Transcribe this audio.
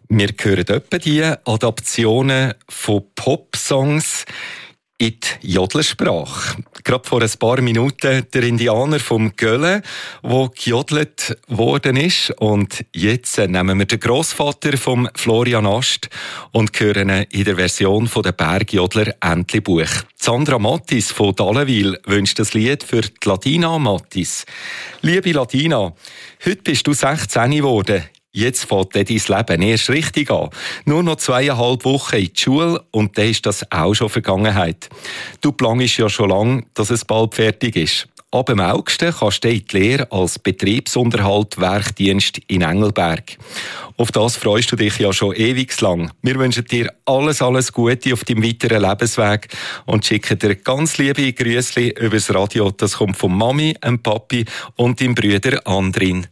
Wir hören etwa die Adaptionen von Popsongs in die Jodlersprache. Gerade vor ein paar Minuten der Indianer vom Gölle, der gejodelt worden ist. Und jetzt nehmen wir den Grossvater von Florian Ast und hören ihn in der Version der Bergjodler Entlebuch. Sandra Mattis von Dallenwil wünscht das Lied für die Latina Mattis. Liebe Latina, heute bist du 16 geworden. Jetzt fängt dein Leben erst richtig an. Nur noch 2,5 Wochen in die Schule und dann ist das auch schon Vergangenheit. Du planst ja schon lange, dass es bald fertig ist. Ab dem August kannst du in die Lehre als Betriebsunterhalt Werkdienst in Engelberg. Auf das freust du dich ja schon ewig lang. Wir wünschen dir alles Gute auf deinem weiteren Lebensweg und schicken dir ganz liebe Grüßli übers Radio. Das kommt von Mami, dem Papi und deinem Bruder Andrin.